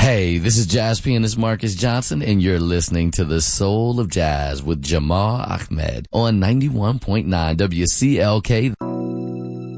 Hey, this is jazz pianist Marcus Johnson, and you're listening to The Soul of Jazz with Jamal Ahmed on 91.9 WCLK.